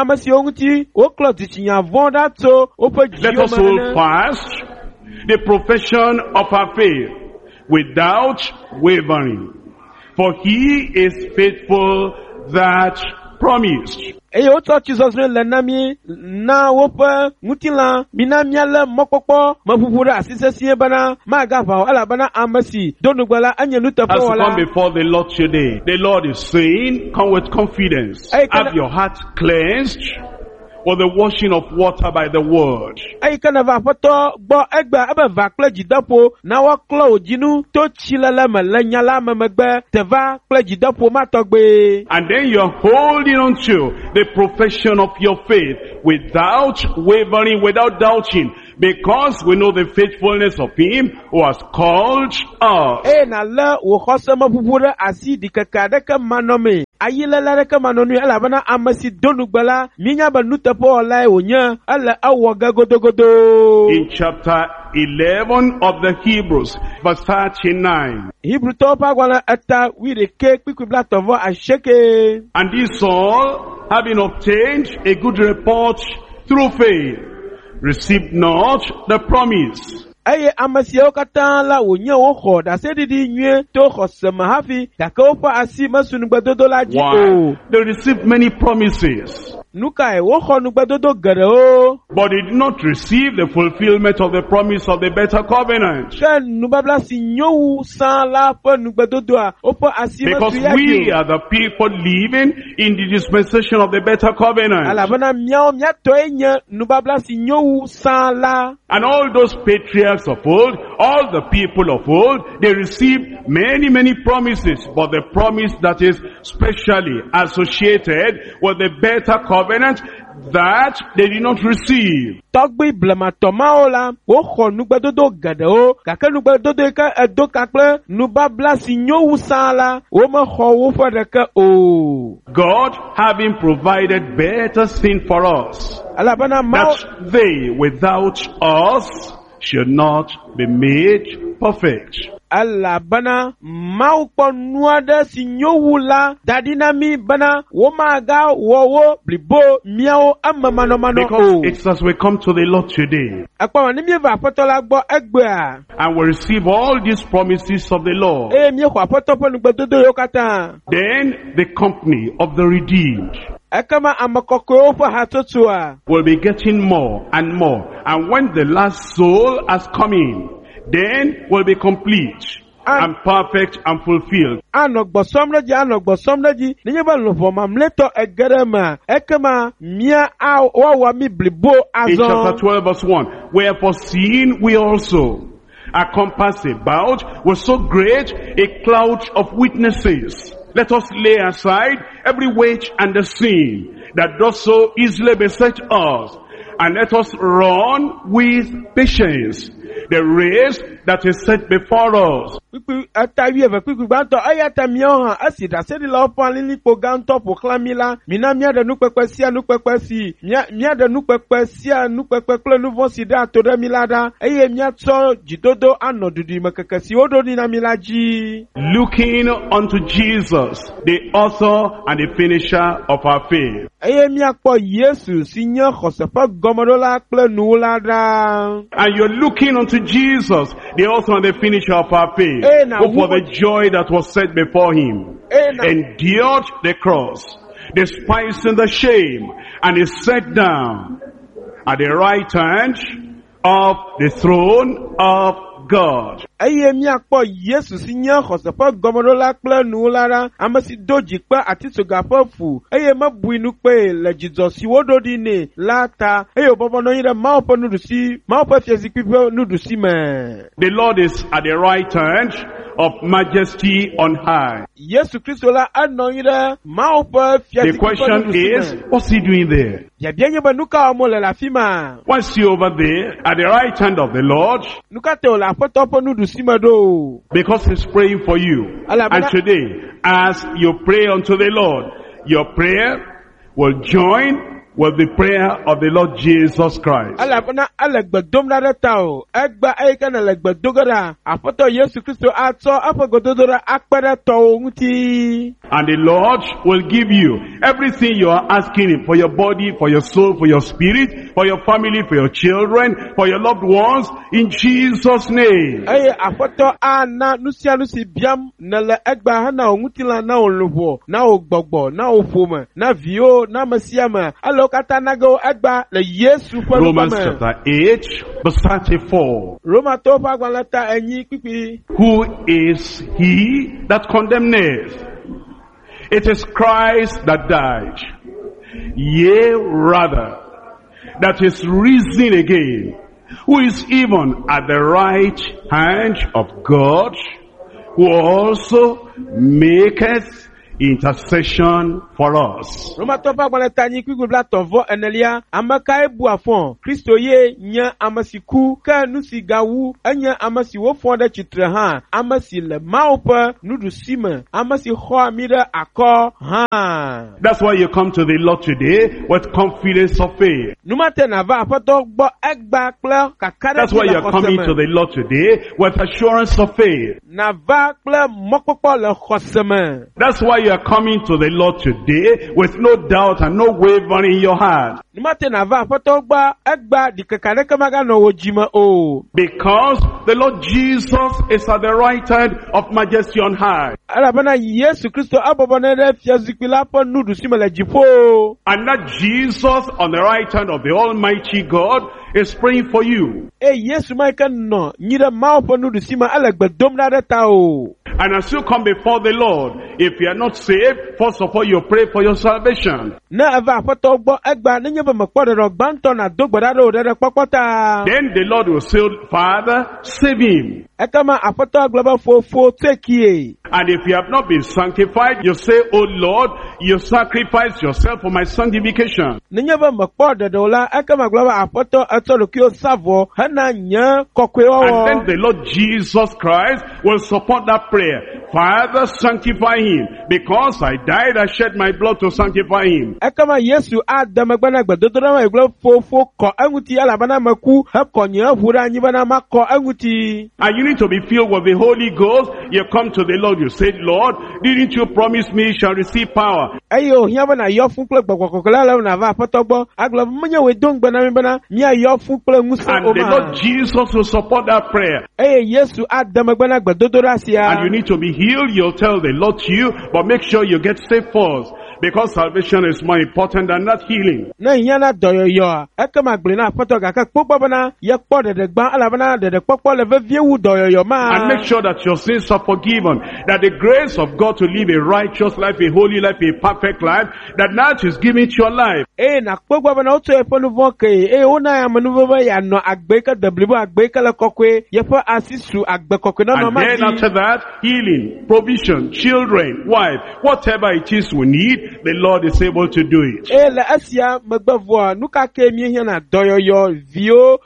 ŋuti woklɔ dzitsinya vɔ̃ ɖa tso woƒe dziwo me. Let us hold fast the profession of our faith without wavering, for he is faithful that promised. Eye wotsɔ tsizɔzrɔ̃ le na mí na woƒe ŋutilã, mina míalé mɔkpɔkpɔ meƒuƒu ɖe asi sesĩe bena magava o, elabena ame si do nugbe la enye nuteƒewɔla. As you come before the Lord today, the Lord is saying, come with confidence. Have your heart cleansed with the washing of water by the word. Eyi ke ne va aƒetɔ gbɔ egbe ebe va kple dzideƒo na woaklɔ wò dzinu to tsilele me le nya la me megbe te va kple dzideƒo ma tɔgbe. And then you're holding on to the profession of your faith without wavering, without doubting, because we know the faithfulness of him who has called us. Na le wò xɔse me ƒuƒu ɖe asi ɖikeke aɖeke manɔme. Ayilele aɖeke manɔnui elabena ame si do nugbe la, míenya be nuteƒewɔlae wònye, ele ewɔ ge godogodo. In chapter 11 of the Hebrews, verse 39. Hebrewtɔwo ƒe agbalẽ eta 11 kpikpi blatɔvɔ asieke. And these all, having obtained a good report through faith, received not the promise. Eye ame siawo katã la wònye woxɔ ɖaseɖiɖi nyuie to xɔse me hafi, gake woƒe asi mesu nugbedodo la dzi o. They received many promises. Nu kae woxɔ nugbedodo geɖewo. But they did not receive the fulfillment of the promise of the better covenant. Ke nubabla si nyo wu sã la ƒe nugbedodoa, woƒe asi Because mesu ya we dzi o. are the people living in the dispensation of the better covenant. Elabena míawo míatɔe nye nubabla si nyo wu sã la. And all those patriarchs of old, all the people of old, they received many, many promises, but the promise that is specially associated with the better covenant, that they did not receive. Tɔgbi blematɔ mawo la, woxɔ nugbedodo geɖewo, gake nugbedodo yi ke edo ka kple nubabla si nyo wu sã la, womexɔ woƒe ɖeke o. God having provided better thing for us, Elabena Mawu that they without us should not be made perfect. elabena Mawu kpɔ nu aɖe si nyo wu la da ɖi na mí bena womaga wɔ wo blibo míawo eme manɔmanɔ Because o. it's as we come to the Lord today, Ekpɔ ne míeva aƒetɔ la gbɔ egbea, and we receive all these promises of the Lord, eye míexɔ aƒetɔ ƒe nugbedodo yiwo katã. then the company of the redeemed Ekema ame kɔkɔewo ƒe hatsotsoa, will be getting more and more. And when the last soul has come in, then will be complete and perfect and fulfilled. anɔ gbɔsɔm ɖe dzi, nenye be luʋɔ mamlɛtɔ ege ɖe mea, ekema mía woawɔ mí blibo In chapter azɔ. 12 verse 1, wherefore seeing we also are compassed about with so great a cloud of witnesses, let us lay aside every weight and the sin that does so easily beset us, and let us run with patience the race that is set before us. Kpikpi eta wuieve kpikpi gbãtɔ, eya ta míawo hã esi ɖaseɖilawo ƒe alilikpo gãtɔ ƒo xlã mí la, mina míaɖe nukpekpe sia nukpekpe si míaɖe nukpekpe sia nukpekpe kple nu vɔ̃ si ɖe ato ɖe mí la ɖa, eye míatsɔ dzidodo anɔ ɖuɖuime keke si woɖo ɖi na mí la dzi. Looking unto Jesus, the author and the finisher of our faith. Eye míakpɔ Yesu si nye xɔse ƒe gɔmeɖola kple nuwòla ɖa. And you're looking unto Jesus, the author and the finisher of our faith, who for the joy that was set before him, endured the cross, despising the shame, and is set down at the right hand of the throne of God. Eye míakpɔ Yesu si nye xɔse ƒe gɔmeɖola kple nuwòla ɖa, ame si do dzikpe atitsoga ƒe fu, eye mebui nu kpee le dzidzɔ si woɖo ɖi nɛ la ta, eye wòbɔbɔ nɔ anyi ɖe Mawu ƒe fiazikpui ƒe nuɖusi me. The Lord is at the right hand of majesty on high. Yesu Kristo la anɔ anyi ɖe Mawu ƒe The fiazikpui ƒe question is, nuɖusi me. what's he doing there? Biabia nye be nu ka wɔm wòle le afi ma? Why is he over there at the right hand of the Lord? Nu ka te wòle aƒetɔ ƒe nuɖusi me ɖo? Because he's praying for you. And today, as you pray unto the Lord, your prayer will join with the prayer of the Lord Jesus Christ. Alabana alagbadom na retao. Egba eka na lagbadogara. Apoto Yesu Kristo ato apagododora akpere to nguti. And the Lord will give you everything you are asking Him for your body, for your soul, for your spirit, for your family, for your children, for your loved ones, in Jesus' name. Aye apoto ana nusi biam na le egba hana nguti la na olobo na ogbogbo na ofoma na vio na masiama alokata nago egba le Yesu kwa Romans chapter 8 verse 34. Roma to pa gbalata enyi pipi. Who is he that condemneth? It is Christ that died, yea rather, that is risen again, who is even at the right hand of God, who also maketh intercession for us. Roma to pa gbalata enyi pipi bla tovo enelia amaka ebu afon Kristo ye nya amasiku ka nusi gawu anya amasi wo fon de chitre ha amasi le maupe nudu sima amasi ho amira akọ ha. That's why you come to the Lord today with confidence of faith. Numate na va apoto gbo egba kle kakare. That's why you're coming to the Lord today with assurance of faith. Na va kle mokpopo le khoseme. That's why you are coming to the Lord today with no doubt and no wavering in your heart. Numate na va apoto gbo egba dikakare kamaga no wojima o. Because the Lord Jesus is at the right hand of majesty on high. Alabana Yesu Kristo abobone re fiazikila po nudu simele jipo. And that Jesus on the right hand of the Almighty God is praying for you. Yesu maika no nyira maupo nudu sima alagbadom na reta o. And as you come before the Lord, if you are not saved, first of all you pray for your salvation. Na ava apoto gbo egba nenye be mekpode ro gbanto na dogbadaro de popota. Then the Lord will say, Father, save him. Ekama apoto global fo take ye. And if you have not been sanctified, you say, Oh Lord, you sacrifice yourself for my sanctification. Nenye be mekpode do la ekama global apoto atolokio savo hana nya kokwe o. And then the Lord Jesus Christ will support that prayer. Father, sanctify him, because I died, I shed my blood to sanctify him. Ekama Yesu Adam gbana gbadodora ma iglo fo ko anguti alabana maku hakonya hura nyibana mako anguti. And you need to be filled with the Holy Ghost. You come to the Lord, you say, Lord, didn't you promise me you shall receive power? Ayo hiabana yo funple gbakokokala la na va patogbo aglo manya we don gbana mbana mi ayo funple musa o ma. And the Lord Jesus will support that prayer. Yesu Adam gbana gbadodora sia. And you need to be healed, you'll tell the Lord to you, but make sure you get saved first. Because salvation is more important than that healing. Na yana doyoyo. Ekama glina patoga ka popobana yekpo de gba alabana de popo le viewu doyoyo ma. And make sure that your sins are forgiven. That the grace of God to live a righteous life, a holy life, a perfect life, that now is given to your life. Na popobana oto eponu voke. Ona ya manuva ya no agbeka deblibo agbeka le kokwe yepo asisu agbekokwe no no ma. And then after that, healing, provision, children, wife, whatever it is we need, the Lord is able to do it. La asia magbavu nuka ke mi hia doyoyo vio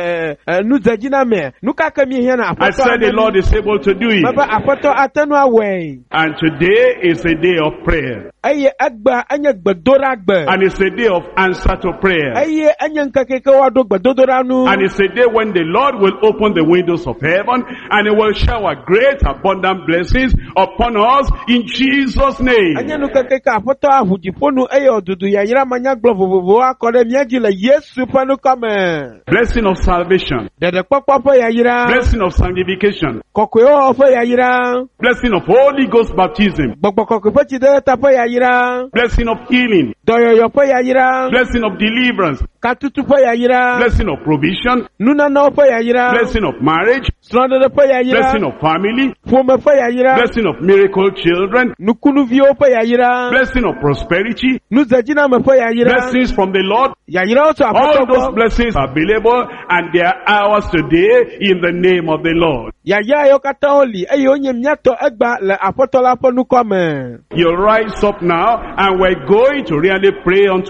nuzajina me nuka ke mi hia na. I said the Lord is able to do it. Baba apoto atanu away. And today is a day of prayer. Aye agba anya gbadora agba. And it's a day of answer to prayer. Aye anya nkakeke wado gbadodora nu. And it's a day when the Lord will open the windows of heaven and He will shower great abundant blessings upon us in Jesus' name. Anya nkakeke apoto ahudifonu aye odudu ya yira manya glovovo akore miaji la Yesu panu kame. Blessing of salvation. Dede popo ya yira. Blessing of sanctification. Kokweo ofo ya yira. Blessing of Holy Ghost baptism. Gbogbo chi de tapo ya yira. Blessing of healing. Doyoyo po ya yira. Blessing of deliverance. Katutu po ya yira. Blessing of provision. Nuna no po ya yira. Blessing of marriage. Slonde po ya yira. Blessing of family. Fome po ya yira. Blessing of miracle children. Nukunu vio po ya yira. Blessing of prosperity. Nuzajina me po ya yira. Blessings from the Lord. Ya yira oto apoto. All those blessings are available and they are ours today in the name of the Lord. Ya yo kataoli ayo nye mnyato egba le apoto la po nukome. You rise up now and we're going to really pray unto the Lord.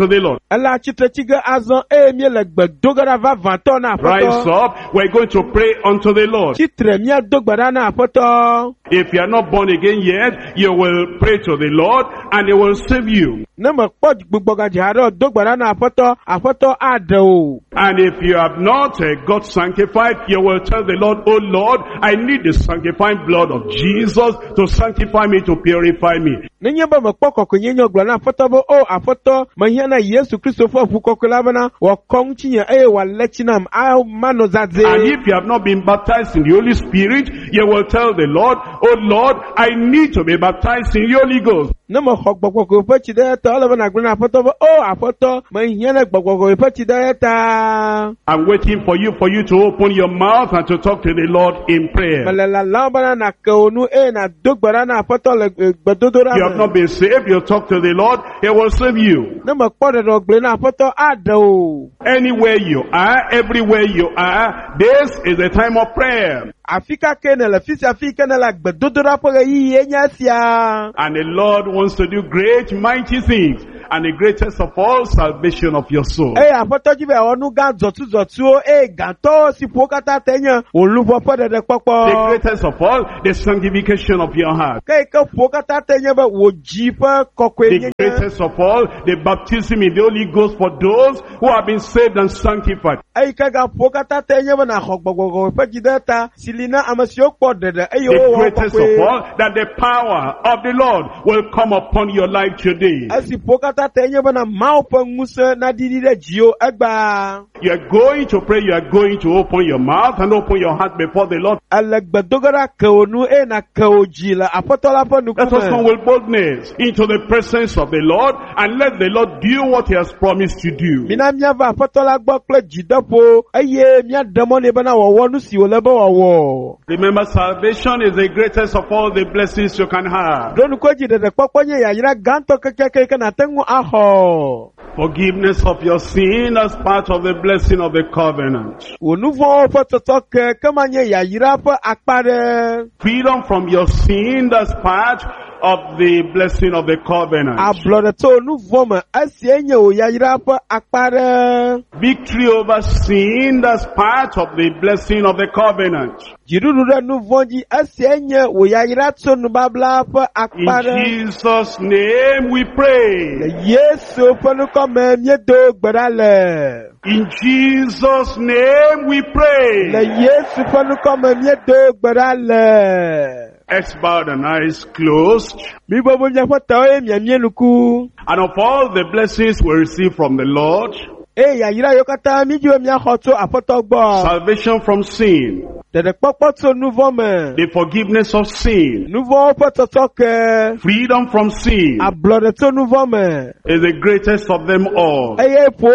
Ela chitrechiga azon mie le gbedogara va vanto na Rise apoto. up. We're going to pray unto the Lord. Chitre mie dogbara na apoto. If you are not born again yet, you will pray to the Lord and He will save you. Nemo kpoj gbogboga jiharo dogbara na apoto ado. And if you have not got sanctified, you will tell the Lord, oh Lord, I need the sanctifying blood of Jesus to sanctify me, to purify me. Nenye ba mekpoko kunyenyo gbara na apoto bo o apoto mahiana Yesu Kristo fo fukokula bana wa kongchinya wa lechinam a mano zadze. And if you have not been baptized in the Holy Spirit, you will tell the Lord, oh Lord, I need to be baptized in the Holy Ghost. Nemo hokboko pe chideta all bana gbara na apoto bo o apoto mahiana gbogbo pe chideta. I'm waiting for you to open your mouth and to talk to the Lord in prayer. Malela lambana na kaonu na dogbara na apoto le gbedodora. You have not been saved, you talk to the Lord, He will save you. Nemo kpode do gbara na apoto ado. Anywhere you are, everywhere you are, this is a time of prayer. Afika kenela fisi afika nela gbedodora po yi enyasia. And the Lord wants to do great, mighty things. And the greatest of all, salvation of your soul. Apoto jibe onu gan zotu ganto si pokata tenya oluvo po de The popo. greatest of all, the sanctification of your heart. Ke pokata tenya ba wojipa kokwe The nyenya. greatest of all, the baptism in the Holy Ghost for those who have been saved and sanctified. Kaga pokata tenya ba na hokbogo pe jideta silina amasio po de The greatest of all, that the power of the Lord will come upon your life today. Asi pokata tenya ba na maupo ngusa na didide jio egba. You are going to pray, you are going to open your mouth and open your heart before the Lord. Alagbadogara kaonu na kaojila apotola po Let us come nukume. with boldness into the presence of the Lord and let the Lord do what He has promised to do. Mina miava apotola gbokle jidapo eye mia demone bana wowo nu si olebo wowo. Remember, salvation is the greatest of all the blessings you can have. Donu ko jidede poponye ya yira ganto keke na tengu aho. Forgiveness of your sin as part of the blessing of the covenant. Onuvo fototoke kamanye ya yira po akpare. Freedom from your sin as part of the blessing of the covenant. Ablodeto onuvo ma asienye o ya yira po akpare. Victory over sin as part of the blessing of the covenant. Jiruru nuvonji asienye o ya yira tsonu babla po In akpare. Jesus' name we pray. Yesu ponu kome miedo gbadale. In Jesus' name we Le pray. Yesu ponu kome miedo gbadale. Heads bowed and eyes closed. Mi bobo nyafoto miamienuku. And of all the blessings we receive from the Lord, Ya yira yokata mi jiwe miahoto apotogbo. salvation from sin, Dede popoto nouveau me. the forgiveness of sin, Nouveau pototoke. freedom from sin Ablodeto nouveau me. is the greatest of them all. Eye po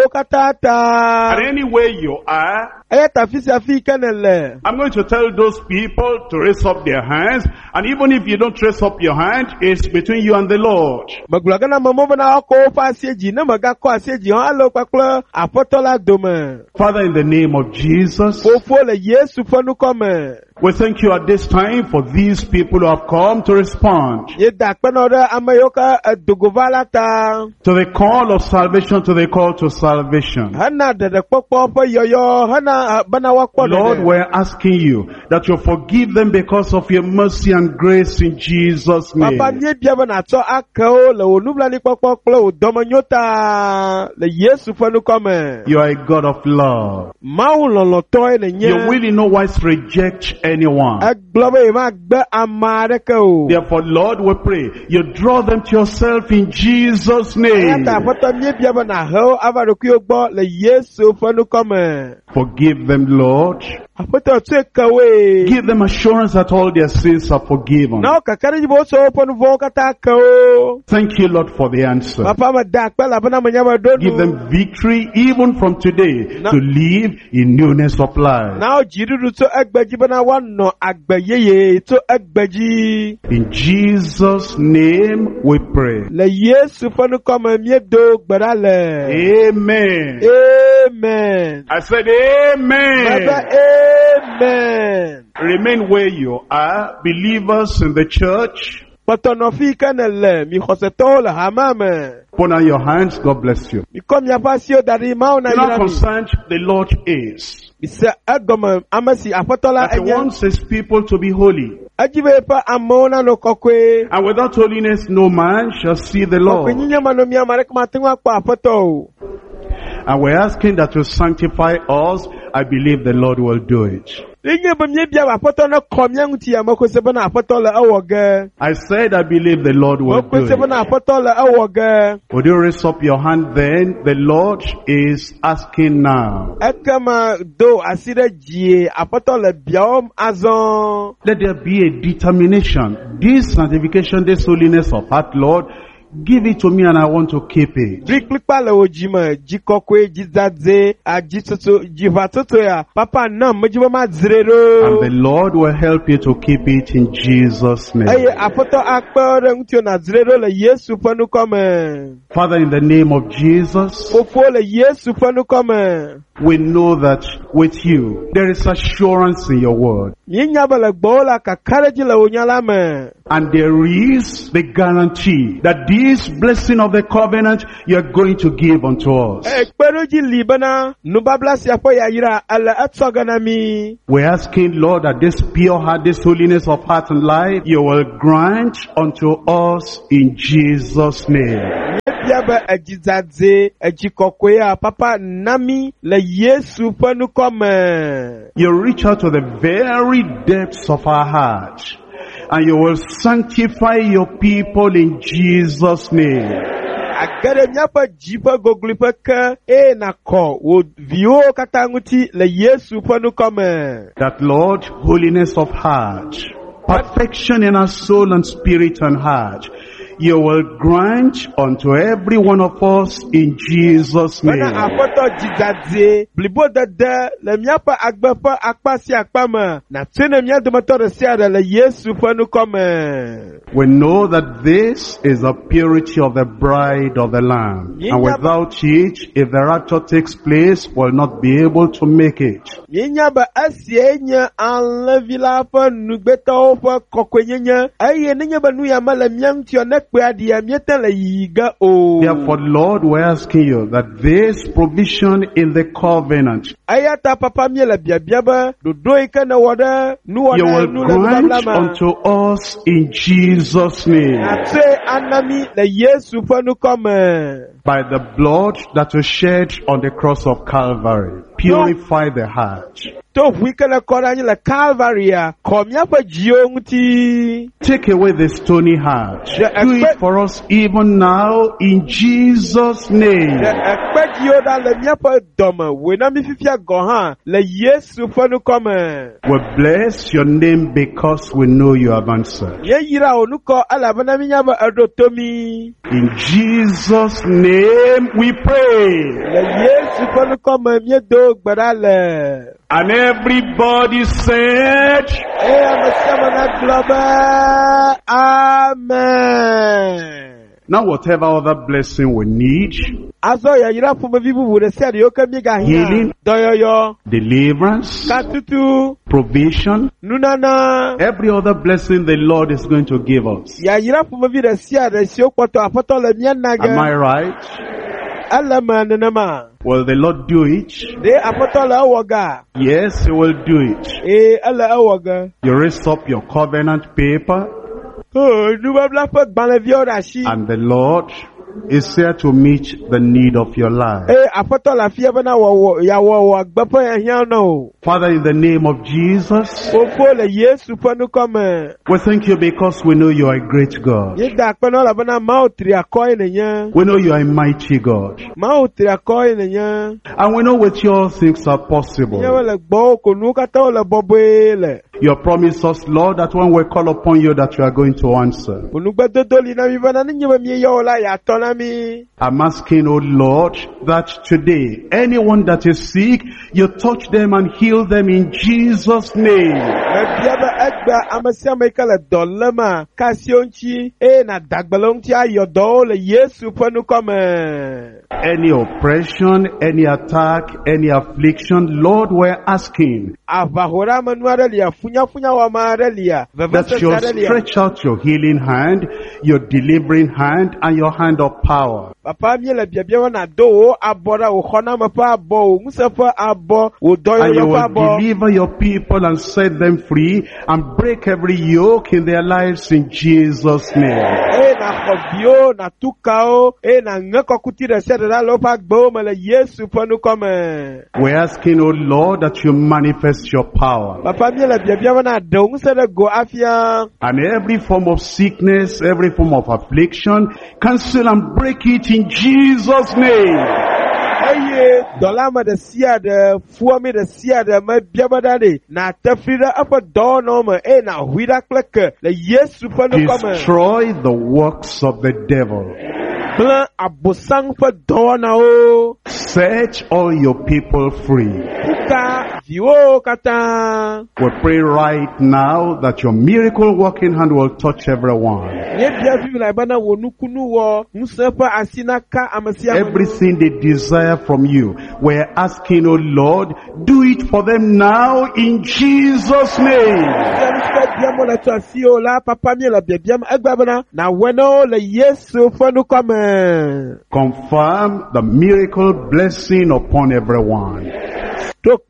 katata. And anywhere you are, Eye tafisi afi kenele. I'm going to tell those people to raise up their hands. And even if you don't raise up your hand, it's between you and the Lord. Magulagana mamobo na oko fa asieji. Na magako asieji. Alo kwakle apotola dome. Father, in the name of Jesus, Fofo le Yesu ponu kome. we thank you at this time for these people who have come to respond Ye dakpenore amayoka dogovalata. to the call of salvation, to the call to salvation. Hana dede kpokpo po yoyo. Hana bana wakpo Lord, dede. we're asking you that you forgive them because of your mercy and grace in Jesus' name. Papa nye biaba na to akao le onubla ni kpokpo kple odomanyota le Yesu fenu kome. You are a God of love. Mawu loloto le nye. You will in no wise reject anyone. Eglobe ima gbe amareke o. Therefore, Lord, we pray you draw them to yourself in Jesus' name. Ayata apoto nye biaba na heo avaroku ogbo le Yesu fenu kome. Forgive them, Lord. Apoto tu ekawe. Give them assurance that all their sins are forgiven. Na kakari jibo so ponu vo kata akao. Thank you, Lord, for the answer. Papa ma da akpa la bana manyama donu. Give them victory even from today to live in newness of life. Now jirudu to egbeji bana wano agbeyeye to egbeji. In Jesus' name we pray. Le Yesu fanu kome miedo gbadale. Amen. Amen. I said amen. Baba, amen. Remain where you are, believers in the church. Patonofi kanele mi hosetole hamame. Put on your hands. God bless you. Mi kom ya pasio dari mauna You know how yirami. concerned the Lord is. Bisa agoma amasi apatola That He enye. wants His people to be holy. Ajibe pa amona no kokwe. And without holiness, no man shall see the Lord. Kokwenyinya manomia marek matengwa kwa apoto. And we're asking that you sanctify us. I believe the Lord will do it. Inye bamye bia apoto na komya nguti ya moko sebana apatola awoge. I said I believe the Lord will do Moko sebana it. apatola awoge. Would you raise up your hand then? The Lord is asking now. Ekama do asire jie apatola biom azon. Let there be a determination. This sanctification, this holiness of heart, Lord, give it to me and I want to keep it. Riklikpa le ojima jikokwe jizadze ajitoto jivatoto ya papa nam majiba ma And zrero. the Lord will help you to keep it in Jesus' name. Aye apoto akpere ngutio na zrero le Yesu panu kome. Father, in the name of Jesus, Fofo le Yesu panu kome. we know that with you, there is assurance in your word. Minya bala gbola kakareji le onyala me. And there is the guarantee that this blessing of the covenant you are going to give unto us. Ekperoji libana nubabla siapo ya yira ala atsogana mi. We're asking, Lord, that this pure heart, this holiness of heart and life, you will grant unto us in Jesus' name. Yaba ajizadze ajikokwe ya papa nami le Yesu panu kome. You reach out to the very depths of our heart and you will sanctify your people in Jesus' name. Agare nyapa jipa goglipa ka na ko wo vio katanguti le Yesu panu kome. That, Lord, holiness of heart, perfection in our soul and spirit and heart, you will grant unto every one of us in Jesus' name. Bana apoto jizadze blibo dada le nyapa agbepa akpasi akpama na tsene nya de motor siada le Yesu panu kome. We know that this is the purity of the bride of the Lamb. And without it, if the rapture takes place, we'll not be able to make it. Yenya ba asienya anlevila fa nugbeto fa kokwenya aye nenya ba nu ya mala myantio ne kpe adia mieta le yiga o. Therefore, Lord, we're asking you that this provision in the covenant, Ayata papa miela bia ba dodo ikana wada nu you wada will nu le grant blama. unto us in Jesus' name. Ate anami le Yesu panu kome. By the blood that was shed on the cross of Calvary, purify the heart. To wikana korani le Calvary komya pa jiongti. Take away the stony heart. Do it for us even now in Jesus' name. Ekpe yoda le miapa doma wena mi fifia gohan le Yesu panu kome. We bless your name because we know you have answered. Ye yira onuko alabana minyaba adotomi. In Jesus' name we pray. Le Yesu panu kome miedo gbadale. And everybody said, Amasama na globe. Amen. now whatever other blessing we need, Aso ya yira fuma vivu bude seri yoke miga Healing. Doyoyo. deliverance, Katutu. provision, Nunana. every other blessing the Lord is going to give us. Ya yira fuma vide siya de siyo kwato apoto le mianaga. Am I right? Alama nenama. Will the Lord do it? De apoto le awaga. Yes, He will do it. Ala awaga. You raise up your covenant paper Oh, nubabla fa banavio rashi. and the Lord is here to meet the need of your life. Apoto la fia bana wo ya wo agbepo ya hian no. Father, in the name of Jesus, Ofo le Yesu panu kome. we thank you because we know you are a great God. Ye da pano la bana mautri akoi nenya. We know you are a mighty God. Mautri akoi nenya. And we know with you all things are possible. Ye le gbo ko nu kata le bobele. You have promised us, Lord, that when we call upon you that you are going to answer. Unu gbedodo li na mi bana ni nyeba mi yo la ya ton konami. I'm asking, oh Lord, that today, anyone that is sick, you touch them and heal them in Jesus' name. Biaba egba amasia mekala dolema kasionchi na dagbalonti ayodo le Yesu panu kome. Any oppression, any attack, any affliction, Lord, we're asking Avahora manuarelia funya wa marelia. that you stretch out your healing hand, your delivering hand, and your hand of power. Papa miele biabia wana do abora ukhona mapa abo musafa abo udoyo And you will abo. deliver your people and set them free and break every yoke in their lives in Jesus' name. Na khobio na tukao na ngako kutira sedra lopa gbo mele Yesu panu kome. We're asking, oh Lord, that you manifest your power. Papa miele biabia wana do musere go afia. And every form of sickness, every form of affliction, cancel and break it in Jesus' name. Dolama de sia de fuami de sia de me biabadade na tafrida apa do no me na huida kleke le Yesu panu kome. Destroy the works of the devil. Plan abosang pa do na o. Set all your people free. Puka viwo kata. We pray right now that your miracle working hand will touch everyone. Everything Everything they desire from you, we're asking, oh Lord, do it for them now in Jesus' name. Confirm the miracle blessing upon everyone. Thank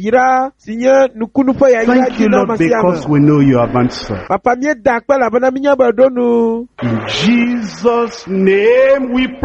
you, Lord, because we know you have answered. In Jesus' name we pray.